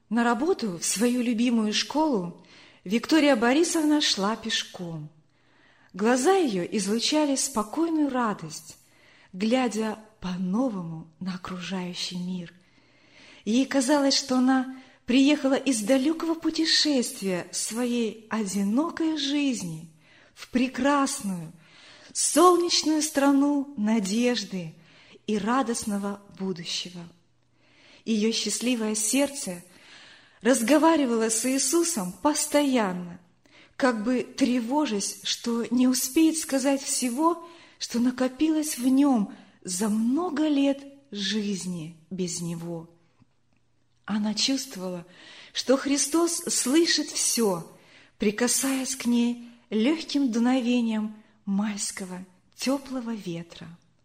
На работу в свою любимую школу Виктория Борисовна шла пешком. Глаза ее излучали спокойную радость, глядя по-новому на окружающий мир. Ей казалось, что она приехала из далекого путешествия своей одинокой жизни в прекрасную, солнечную страну надежды и радостного будущего. Ее счастливое сердце разговаривало с Иисусом постоянно, как бы тревожась, что не успеет сказать всего, что накопилось в нем за много лет жизни без Него. Она чувствовала, что Христос слышит все, прикасаясь к ней легким дуновением майского теплого ветра.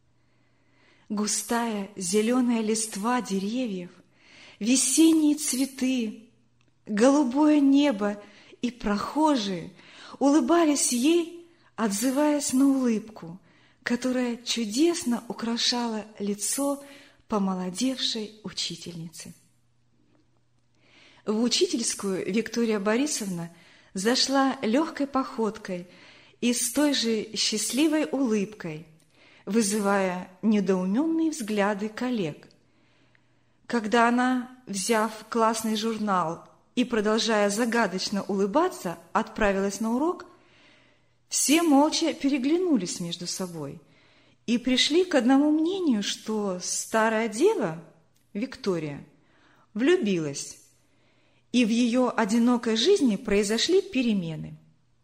Густая зеленая листва деревьев, весенние цветы, голубое небо и прохожие улыбались ей, отзываясь на улыбку, которая чудесно украшала лицо помолодевшей учительницы. В учительскую Виктория Борисовна зашла легкой походкой и с той же счастливой улыбкой, вызывая недоуменные взгляды коллег. Когда она, взяв классный журнал и продолжая загадочно улыбаться, отправилась на урок, все молча переглянулись между собой и пришли к одному мнению, что старая дева, Виктория, влюбилась, и в ее одинокой жизни произошли перемены.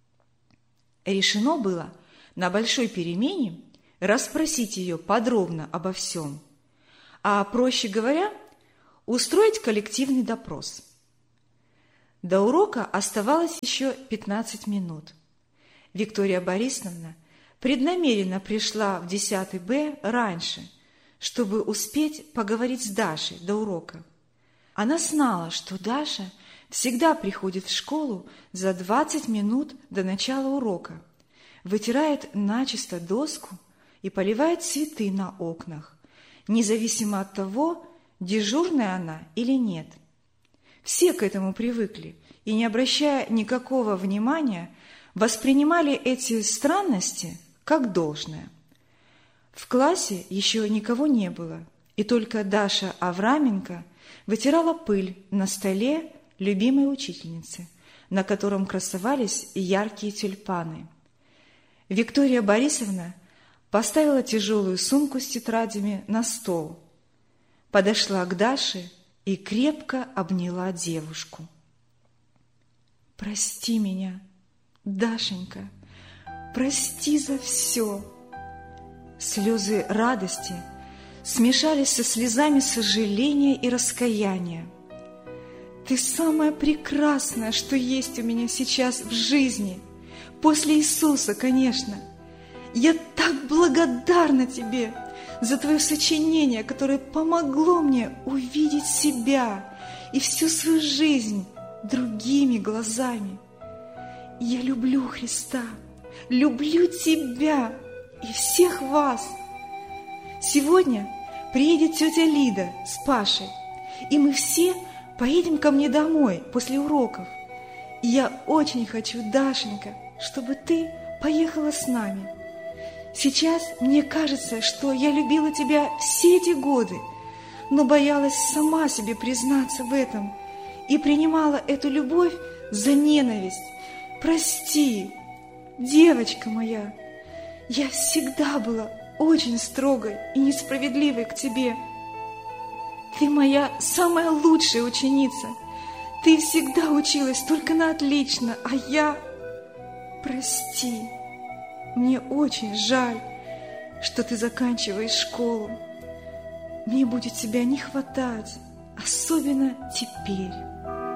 Решено было на большой перемене расспросить ее подробно обо всем, а, проще говоря, устроить коллективный допрос. До урока оставалось еще 15 минут. Виктория Борисовна преднамеренно пришла в 10 Б раньше, чтобы успеть поговорить с Дашей до урока. Она знала, что Даша всегда приходит в школу за 20 минут до начала урока, вытирает начисто доску и поливает цветы на окнах, независимо от того, дежурная она или нет. Все к этому привыкли и, не обращая никакого внимания, воспринимали эти странности как должное. В классе еще никого не было, и только Даша Авраменко вытирала пыль на столе любимой учительницы, на котором красовались яркие тюльпаны. Виктория Борисовна поставила тяжелую сумку с тетрадями на стол, подошла к Даше и крепко обняла девушку. «Прости меня, Дашенька, прости за все!» Слезы радости смешались со слезами сожаления и раскаяния. «Ты самое прекрасное, что есть у меня сейчас в жизни, после Иисуса, конечно. Я так благодарна тебе за твое сочинение, которое помогло мне увидеть себя и всю свою жизнь другими глазами. Я люблю Христа, люблю тебя и всех вас. Сегодня приедет тетя Лида с Пашей, и мы все поедем ко мне домой после уроков. И я очень хочу, Дашенька, чтобы ты поехала с нами. Сейчас мне кажется, что я любила тебя все эти годы, но боялась сама себе признаться в этом и принимала эту любовь за ненависть. Прости, девочка моя, я всегда была очень строгой и несправедливой к тебе. Ты моя самая лучшая ученица. Ты всегда училась только на отлично, а я... Прости, мне очень жаль, что ты заканчиваешь школу. Мне будет тебя не хватать, особенно теперь.